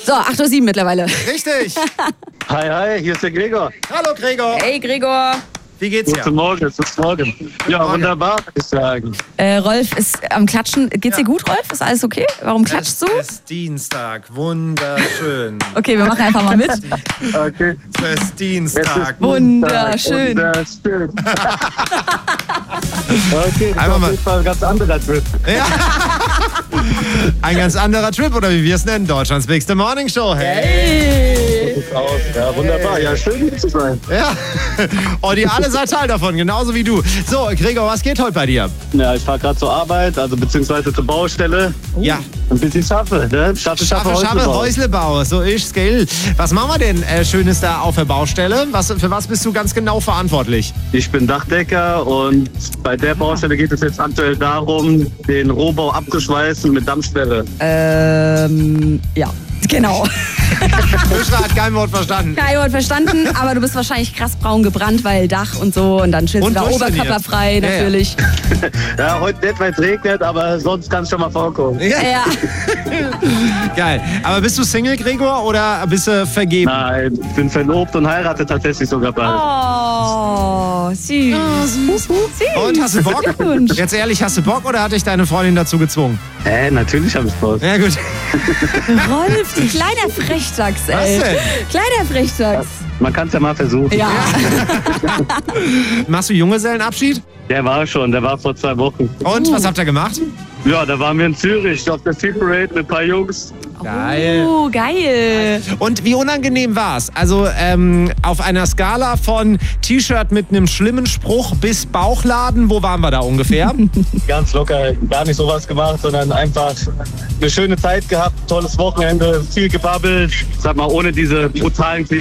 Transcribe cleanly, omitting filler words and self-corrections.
So, 8:07 Uhr mittlerweile. Richtig. Hi, hier ist der Gregor. Hallo Gregor. Hey Gregor. Wie geht's dir? Guten Morgen. Ja, wunderbar, würde ich sagen. Rolf ist am Klatschen. Geht's dir gut, Rolf? Ist alles okay? Warum klatschst du? Es ist Dienstag. Wunderschön. Okay, wir machen einfach mal mit. Okay. Es ist Dienstag. Wunderschön. Wunderschön. Okay, das Einfach mal. ist ein ganz anderer Trip. Ja. Ein ganz anderer Trip, oder wie wir es nennen. Deutschlands Bigste Morning Show. Hey. Ja, wunderbar. Ja, schön hier zu sein. Ja. Und ihr alle seid Teil davon, genauso wie du. So, Gregor, was geht heute bei dir? Ja, ich fahre gerade zur Arbeit, also beziehungsweise zur Baustelle. Ja. Ein bisschen schaffe, ne? Schaffe, Schaffe, Häuslebau. So ist Skill. Was machen wir denn Schönes da auf der Baustelle? Für was bist du ganz genau verantwortlich? Ich bin Dachdecker und bei der Baustelle geht es jetzt aktuell darum, den Rohbau abzuschweißen mit Dampfsperre. Ja, genau. Buschra hat kein Wort verstanden. Kein Wort verstanden, aber du bist wahrscheinlich krass braun gebrannt, weil Dach und so und dann chillst du da durchtrainiert. oberkörperfrei natürlich. Ja, heute nicht, weil es regnet, aber sonst kann es schon mal vorkommen. Ja. Geil. Aber bist du Single, Gregor, oder bist du vergeben? Nein, ich bin verlobt und heirate tatsächlich sogar bald. Oh, süß. Süß. Und hast du Bock? Glückwunsch. Jetzt ehrlich, hast du Bock oder hat dich deine Freundin dazu gezwungen? Natürlich habe ich Bock. Ja, gut. Rolf, du kleiner Frechdachs, ey. Was denn? Kleiner Frechdachs. Man kann es ja mal versuchen. Ja. Machst du Junggesellenabschied? Der war vor 2 Wochen. Und was habt ihr gemacht? Ja, da waren wir in Zürich auf der Sea Parade mit ein paar Jungs. Geil. Oh, geil. Und wie unangenehm war's? Also auf einer Skala von T-Shirt mit einem schlimmen Spruch bis Bauchladen, wo waren wir da ungefähr? Ganz locker, gar nicht sowas gemacht, sondern einfach eine schöne Zeit gehabt, tolles Wochenende, viel gebabbelt. Sag mal, ohne diese brutalen